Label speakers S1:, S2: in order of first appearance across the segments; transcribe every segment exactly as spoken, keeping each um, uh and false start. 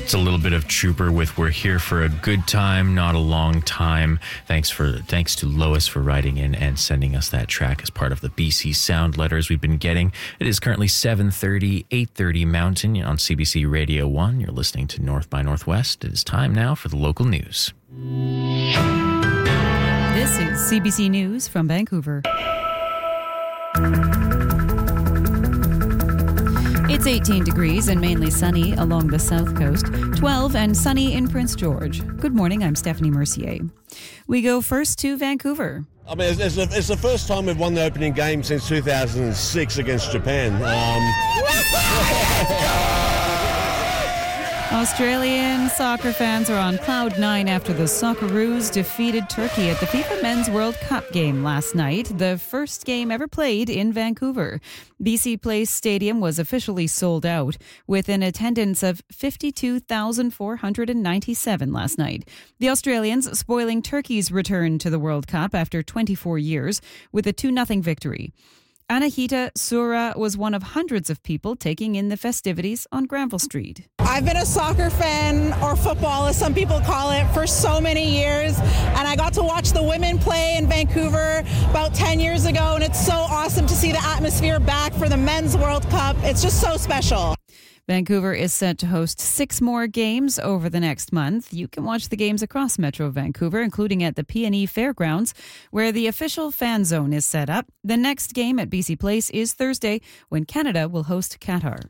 S1: It's a little bit of Trooper with "We're Here for a Good Time, Not a Long Time." Thanks for thanks to Lois for writing in and sending us that track as part of the B C Sound Letters we've been getting. It is currently seven thirty, eight thirty Mountain on C B C Radio one. You're listening to North by Northwest. It is time now for the local news.
S2: This is C B C News from Vancouver. It's eighteen degrees and mainly sunny along the south coast, twelve and sunny in Prince George. Good morning, I'm Stephanie Mercier. We go first to Vancouver.
S3: I mean, it's, it's, the, it's the first time we've won the opening game since two thousand six against Japan. Um,
S2: Australian soccer fans are on cloud nine after the Socceroos defeated Turkey at the FIFA Men's World Cup game last night, the first game ever played in Vancouver. B C Place Stadium was officially sold out, with an attendance of fifty-two thousand four hundred ninety-seven last night. The Australians spoiling Turkey's return to the World Cup after twenty-four years with a two nothing victory. Anahita Sura was one of hundreds of people taking in the festivities on Granville Street.
S4: I've been a soccer fan, or football as some people call it, for so many years, and I got to watch the women play in Vancouver about ten years ago, and it's so awesome to see the atmosphere back for the Men's World Cup. It's just so special.
S2: Vancouver is set to host six more games over the next month. You can watch the games across Metro Vancouver, including at the P and E Fairgrounds, where the official fan zone is set up. The next game at B C Place is Thursday, when Canada will host Qatar.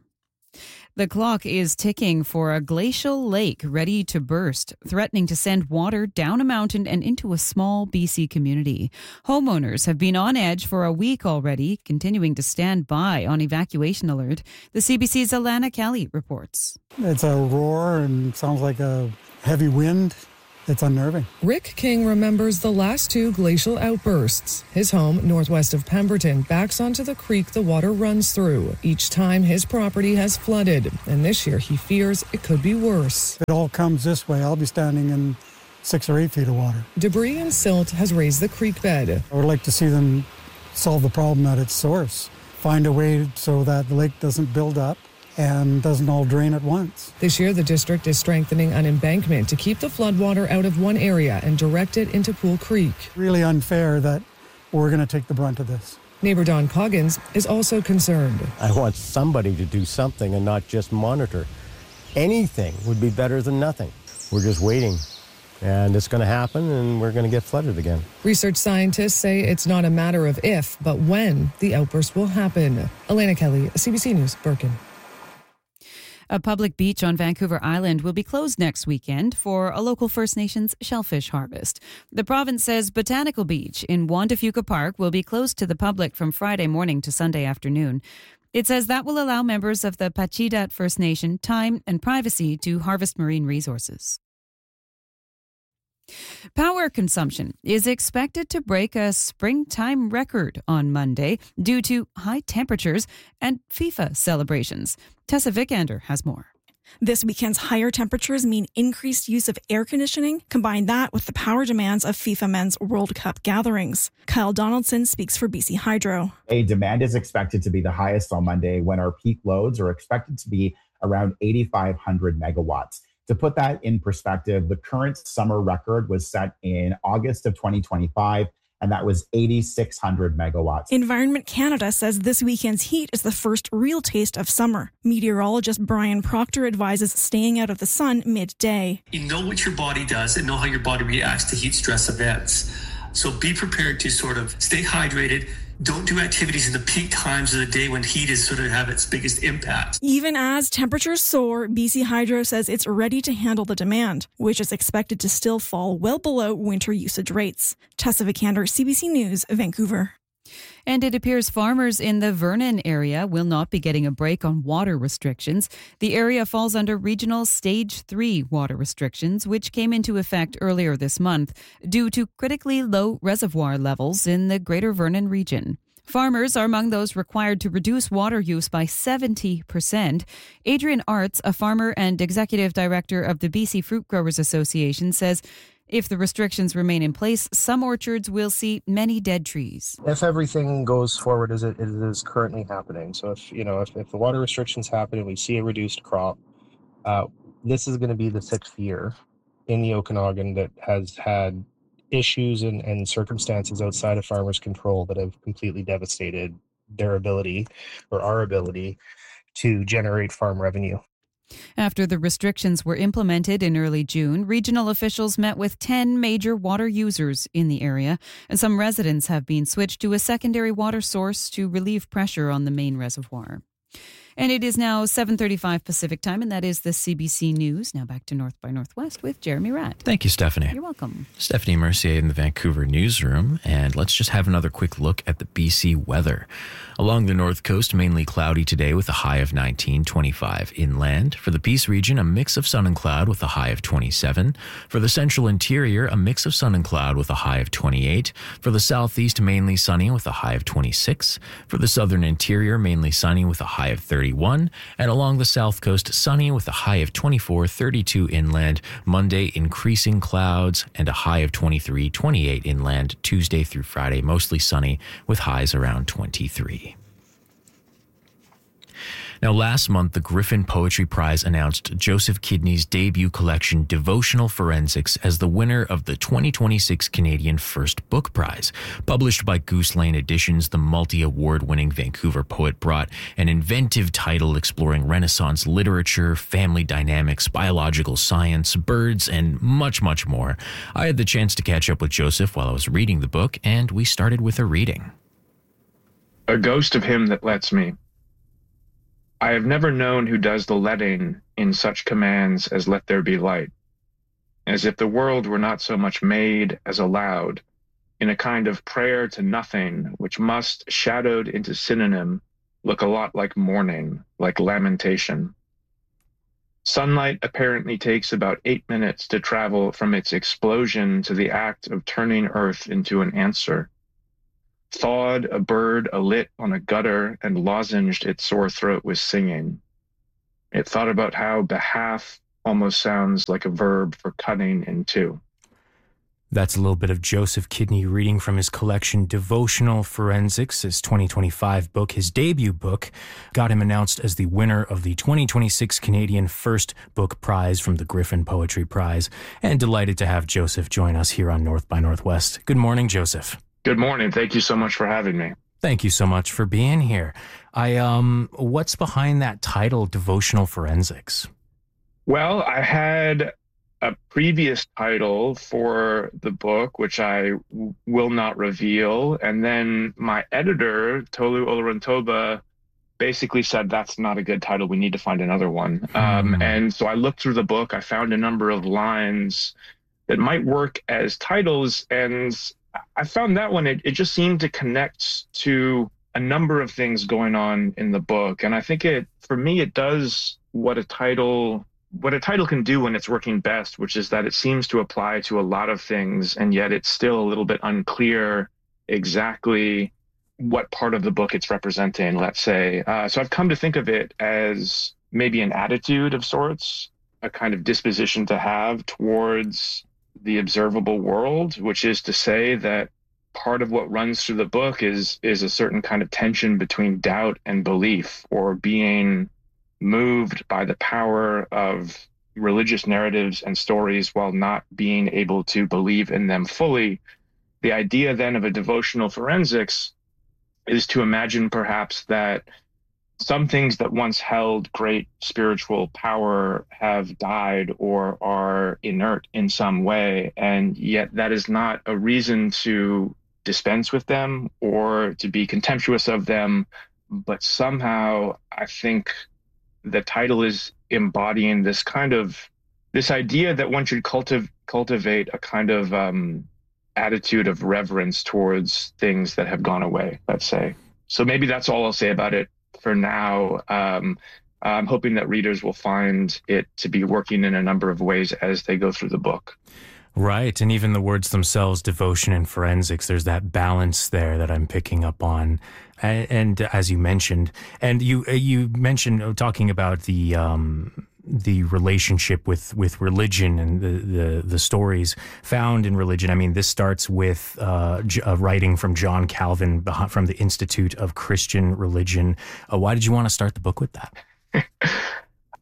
S2: The clock is ticking for a glacial lake ready to burst, threatening to send water down a mountain and into a small B C community. Homeowners have been on edge for a week already, continuing to stand by on evacuation alert. The C B C's Alana Kelly reports.
S5: It's a roar and sounds like a heavy wind. It's unnerving.
S6: Rick King remembers the last two glacial outbursts. His home, northwest of Pemberton, backs onto the creek the water runs through. Each time his property has flooded, and this year he fears it could be worse.
S5: If it all comes this way, I'll be standing in six or eight feet of water. Debris
S6: and silt has raised the creek bed.
S5: I would like to see them solve the problem at its source. Find a way so that the lake doesn't build up and doesn't all drain at once.
S6: This year, the district is strengthening an embankment to keep the floodwater out of one area and direct it into Pool Creek.
S5: Really unfair that we're going to take the brunt of this.
S6: Neighbor Don Coggins is also concerned.
S7: I want somebody to do something and not just monitor. Anything would be better than nothing. We're just waiting. And it's going to happen, and we're going to get flooded again.
S6: Research scientists say it's not a matter of if, but when the outburst will happen. Alana Kelly, C B C News, Birkin.
S2: A public beach on Vancouver Island will be closed next weekend for a local First Nations shellfish harvest. The province says Botanical Beach in Juan de Fuca Park will be closed to the public from Friday morning to Sunday afternoon. It says that will allow members of the Pacheedaht First Nation time and privacy to harvest marine resources. Power consumption is expected to break a springtime record on Monday due to high temperatures and FIFA celebrations. Tessa Vikander has more.
S8: This weekend's higher temperatures mean increased use of air conditioning. Combine that with the power demands of FIFA Men's World Cup gatherings. Kyle Donaldson speaks for B C Hydro.
S9: A demand is expected to be the highest on Monday when our peak loads are expected to be around eighty-five hundred megawatts. To put that in perspective, the current summer record was set in August of twenty twenty-five, and that was eighty-six hundred megawatts.
S8: Environment Canada says this weekend's heat is the first real taste of summer. Meteorologist Brian Proctor advises staying out of the sun midday.
S10: You know what your body does and know how your body reacts to heat stress events. So be prepared to sort of stay hydrated. Don't do activities in the peak times of the day when heat is sort of have its biggest impact.
S8: Even as temperatures soar, B C Hydro says it's ready to handle the demand, which is expected to still fall well below winter usage rates. Tessa Vikander, C B C News, Vancouver.
S2: And it appears farmers in the Vernon area will not be getting a break on water restrictions. The area falls under regional stage three water restrictions, which came into effect earlier this month due to critically low reservoir levels in the Greater Vernon region. Farmers are among those required to reduce water use by seventy percent. Adrian Arts, a farmer and executive director of the B C Fruit Growers Association, says if the restrictions remain in place, some orchards will see many dead trees.
S11: If everything goes forward as it, it is currently happening, so if you know if, if the water restrictions happen and we see a reduced crop, uh, this is going to be the sixth year in the Okanagan that has had issues and, and circumstances outside of farmers' control that have completely devastated their ability or our ability to generate farm revenue.
S2: After the restrictions were implemented in early June, regional officials met with ten major water users in the area, and some residents have been switched to a secondary water source to relieve pressure on the main reservoir. And it is now seven thirty-five Pacific time, and that is the C B C News. Now back to North by Northwest with Jeremy Ratt.
S1: Thank you, Stephanie.
S2: You're welcome.
S1: Stephanie Mercier in the Vancouver newsroom, and let's just have another quick look at the B C weather. Along the north coast, mainly cloudy today with a high of nineteen, twenty-five inland. For the Peace region, a mix of sun and cloud with a high of twenty-seven. For the central interior, a mix of sun and cloud with a high of twenty-eight. For the southeast, mainly sunny with a high of twenty-six. For the southern interior, mainly sunny with a high of thirty-one. And along the south coast, sunny with a high of twenty-four, thirty-two inland. Monday, increasing clouds and a high of twenty-three, twenty-eight inland. Tuesday through Friday, mostly sunny with highs around twenty-three. Now, last month, the Griffin Poetry Prize announced Joseph Kidney's debut collection, Devotional Forensics, as the winner of the twenty twenty-six Canadian First Book Prize. Published by Goose Lane Editions, the multi-award-winning Vancouver poet brought an inventive title exploring Renaissance literature, family dynamics, biological science, birds, and much, much more. I had the chance to catch up with Joseph while I was reading the book, and we started with a reading.
S12: A ghost of him that lets me. I have never known who does the letting in such commands as let there be light, as if the world were not so much made as allowed, in a kind of prayer to nothing, which must, shadowed into synonym, look a lot like mourning, like lamentation. Sunlight apparently takes about eight minutes to travel from its explosion to the act of turning Earth into an answer. Thawed a bird alit on a gutter and lozenged its sore throat with singing. It thought about how behalf almost sounds like a verb for cutting in two.
S13: That's a little bit of Joseph Kidney reading from his collection Devotional Forensics, his twenty twenty-five book. His debut book got him announced as the winner of the twenty twenty-six Canadian First Book Prize from the Griffin Poetry Prize. And delighted to have Joseph join us here on North by Northwest. Good morning, Joseph.
S12: Good morning. Thank you so much for having me.
S13: Thank you so much for being here. I um, what's behind that title, Devotional Forensics?
S12: Well, I had a previous title for the book, which I w- will not reveal. And then my editor, Tolu Olorontoba, basically said, that's not a good title. We need to find another one. Hmm. Um, and so I looked through the book. I found a number of lines that might work as titles. And I found that one, it, it just seemed to connect to a number of things going on in the book. And I think it, for me, it does what a title, what a title can do when it's working best, which is that it seems to apply to a lot of things, and yet it's still a little bit unclear exactly what part of the book it's representing, let's say. Uh, so I've come to think of it as maybe an attitude of sorts, a kind of disposition to have towards the observable world, which is to say that part of what runs through the book is is a certain kind of tension between doubt and belief, or being moved by the power of religious narratives and stories while not being able to believe in them fully. The idea then of a devotional forensics is to imagine perhaps that some things that once held great spiritual power have died or are inert in some way, and yet that is not a reason to dispense with them or to be contemptuous of them. But somehow I think the title is embodying this kind of, this idea that one should cultiv- cultivate a kind of um, attitude of reverence towards things that have gone away, let's say. So maybe that's all I'll say about it for now. Um, I'm hoping that readers will find it to be working in a number of ways as they go through the book.
S13: Right. And even the words themselves, devotion and forensics, there's that balance there that I'm picking up on. And, and as you mentioned, and you you mentioned talking about the um, the relationship with, with religion and the, the, the stories found in religion. I mean, this starts with uh, a writing from John Calvin from the Institute of Christian Religion. Uh, why did you want to start the book with that?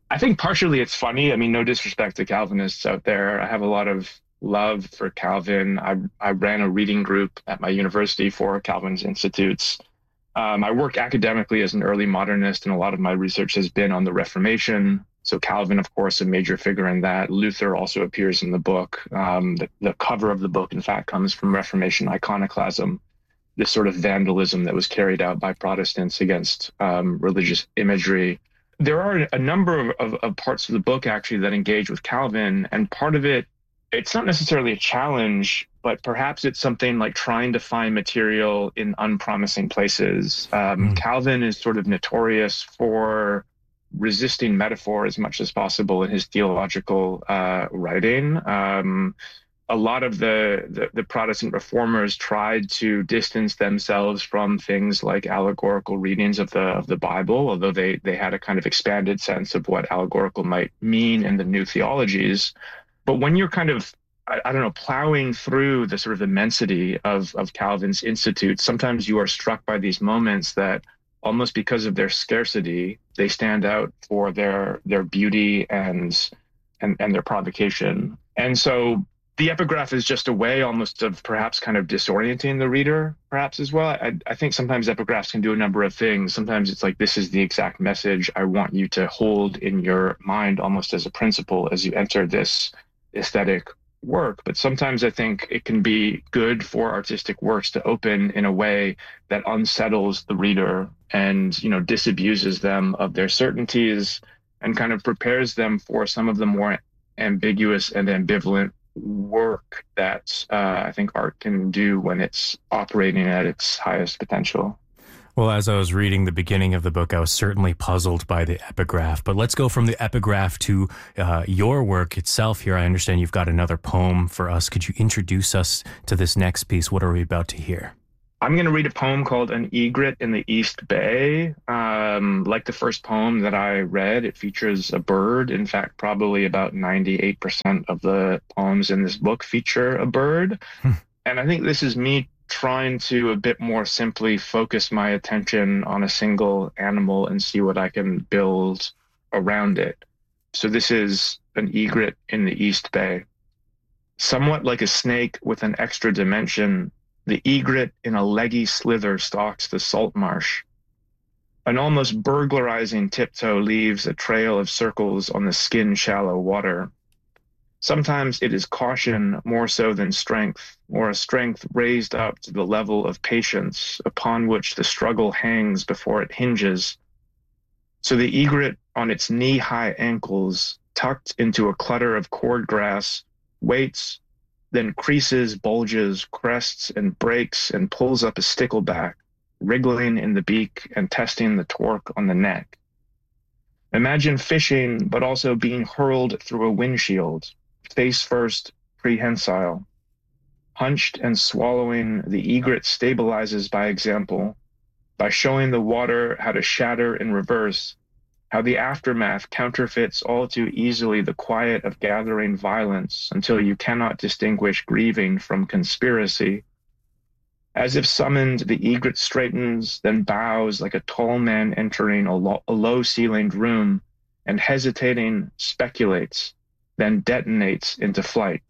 S12: I think partially it's funny. I mean, no disrespect to Calvinists out there. I have a lot of love for Calvin. I, I ran a reading group at my university for Calvin's Institutes. Um, I work academically as an early modernist, and a lot of my research has been on the Reformation. So Calvin, of course, a major figure in that. Luther also appears in the book. Um, the, the cover of the book, in fact, comes from Reformation iconoclasm, this sort of vandalism that was carried out by Protestants against um, religious imagery. There are a number of, of, of parts of the book, actually, that engage with Calvin, and part of it, it's not necessarily a challenge, but perhaps it's something like trying to find material in unpromising places. Um, mm. Calvin is sort of notorious for resisting metaphor as much as possible in his theological uh, writing. Um, a lot of the, the, the Protestant reformers tried to distance themselves from things like allegorical readings of the of the Bible, although they, they had a kind of expanded sense of what allegorical might mean in the new theologies. But when you're kind of, I, I don't know, plowing through the sort of immensity of, of Calvin's Institutes, sometimes you are struck by these moments that almost because of their scarcity, they stand out for their their beauty and and, and their provocation. And so the epigraph is just a way almost of perhaps kind of disorienting the reader, perhaps as well. I, I think sometimes epigraphs can do a number of things. Sometimes it's like, this is the exact message I want you to hold in your mind almost as a principle as you enter this aesthetic work. But sometimes I think it can be good for artistic works to open in a way that unsettles the reader and, you know, disabuses them of their certainties and kind of prepares them for some of the more ambiguous and ambivalent work that uh, I think art can do when it's operating at its highest potential.
S13: Well, as I was reading the beginning of the book, I was certainly puzzled by the epigraph. But let's go from the epigraph to uh, your work itself here. I understand you've got another poem for us. Could you introduce us to this next piece? What are we about to hear?
S12: I'm going to read a poem called An Egret in the East Bay. Um, like the first poem that I read, it features a bird. In fact, probably about ninety-eight percent of the poems in this book feature a bird. Hmm. And I think this is me trying to a bit more simply focus my attention on a single animal and see what I can build around it. So this is An Egret in the East Bay. Somewhat like a snake with an extra dimension, the egret in a leggy slither stalks the salt marsh. An almost burglarizing tiptoe leaves a trail of circles on the skin-shallow water. Sometimes it is caution more so than strength, or a strength raised up to the level of patience upon which the struggle hangs before it hinges. So the egret on its knee-high ankles, tucked into a clutter of cord grass, waits, then creases, bulges, crests, and breaks, and pulls up a stickleback, wriggling in the beak and testing the torque on the neck. Imagine fishing, but also being hurled through a windshield, face first, prehensile. Hunched and swallowing, the egret stabilizes by example, by showing the water how to shatter in reverse, how the aftermath counterfeits all too easily the quiet of gathering violence until you cannot distinguish grieving from conspiracy. As if summoned, the egret straightens, then bows like a tall man entering a, lo- a low-ceilinged room, and hesitating, speculates, then detonates into flight.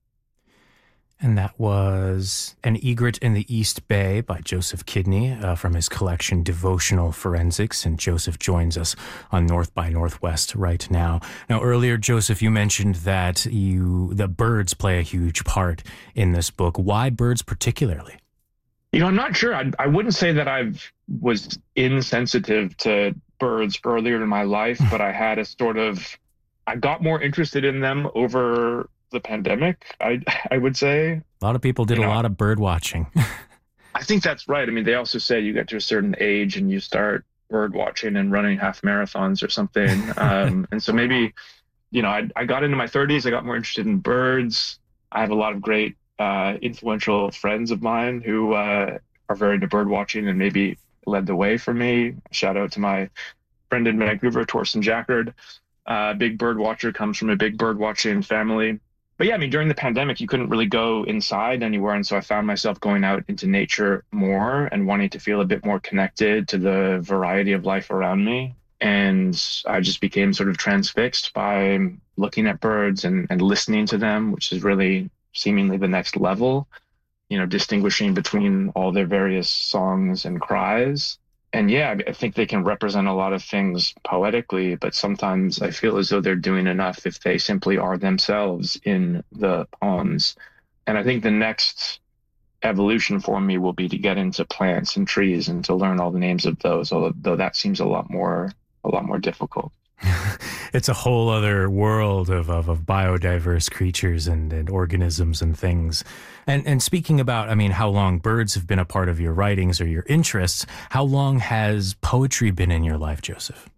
S13: And that was An Egret in the East Bay by Joseph Kidney uh, from his collection Devotional Forensics. And Joseph joins us on North by Northwest right now. Now, earlier, Joseph, you mentioned that you the birds play a huge part in this book. Why birds particularly?
S12: You know, I'm not sure. I, I wouldn't say that I was insensitive to birds earlier in my life, but I had a sort of, I got more interested in them over the pandemic, I I would say.
S13: A lot of people did
S12: you know,
S13: a lot of bird watching.
S12: I think that's right. I mean, they also say you get to a certain age and you start bird watching and running half marathons or something. Um, and so maybe, you know, I, I got into my thirties, I got more interested in birds. I have a lot of great uh, influential friends of mine who uh, are very into bird watching and maybe led the way for me. Shout out to my friend in Vancouver, Torsten Jackard. Uh, big bird watcher, comes from a big bird watching family. But yeah, I mean, during the pandemic, you couldn't really go inside anywhere. And so I found myself going out into nature more and wanting to feel a bit more connected to the variety of life around me. And I just became sort of transfixed by looking at birds and, and listening to them, which is really seemingly the next level, you know, distinguishing between all their various songs and cries. And yeah, I think they can represent a lot of things poetically, but sometimes I feel as though they're doing enough if they simply are themselves in the poems. And I think the next evolution for me will be to get into plants and trees and to learn all the names of those, although that seems a lot more a lot more difficult.
S13: It's a whole other world of, of, of biodiverse creatures and, and organisms and things. And and speaking about, I mean, how long birds have been a part of your writings or your interests, how long has poetry been in your life, Joseph?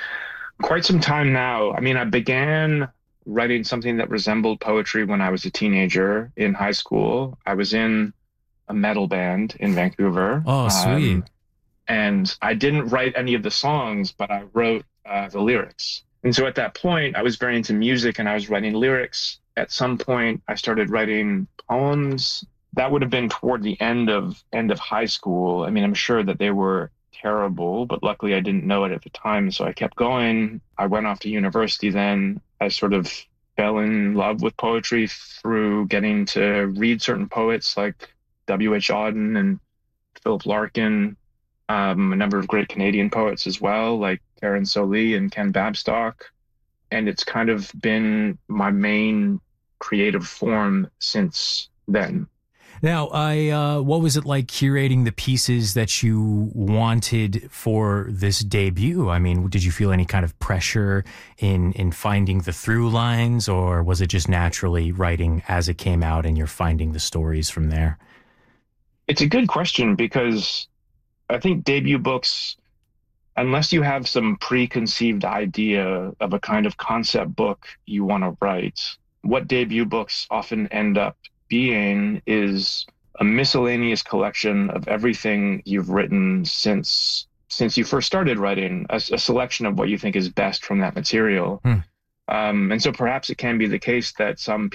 S12: Quite some time now. I mean, I began writing something that resembled poetry when I was a teenager in high school. I was in a metal band in Vancouver.
S13: Oh, sweet. Um,
S12: and I didn't write any of the songs, but I wrote uh, the lyrics. And so at that point, I was very into music and I was writing lyrics. At some point, I started writing poems. That would have been toward the end of end of high school. I mean, I'm sure that they were terrible, but luckily I didn't know it at the time. So I kept going. I went off to university then. I sort of fell in love with poetry through getting to read certain poets like W H Auden and Philip Larkin, um, a number of great Canadian poets as well, like Karen Solie and Ken Babstock. And it's kind of been my main creative form since then.
S13: Now, I uh, what was it like curating the pieces that you wanted for this debut? I mean, did you feel any kind of pressure in in finding the through lines, or was it just naturally writing as it came out and you're finding the stories from there?
S12: It's a good question, because I think debut books, unless you have some preconceived idea of a kind of concept book you want to write, what debut books often end up being is a miscellaneous collection of everything you've written since since you first started writing, a, a selection of what you think is best from that material.
S13: Hmm.
S12: Um, and so perhaps it can be the case that some